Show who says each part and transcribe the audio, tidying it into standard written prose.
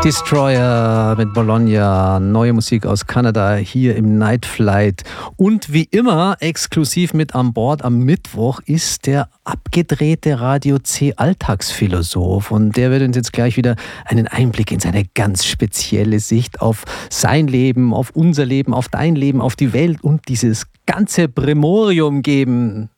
Speaker 1: Destroyer mit Bologna, neue Musik aus Kanada hier im Night Flight. Und wie immer exklusiv mit an Bord am Mittwoch ist der abgedrehte Radio C Alltagsphilosoph. Und der wird uns jetzt gleich wieder einen Einblick in seine ganz spezielle Sicht auf sein Leben, auf unser Leben, auf dein Leben, auf die Welt und dieses ganze Bremorium geben.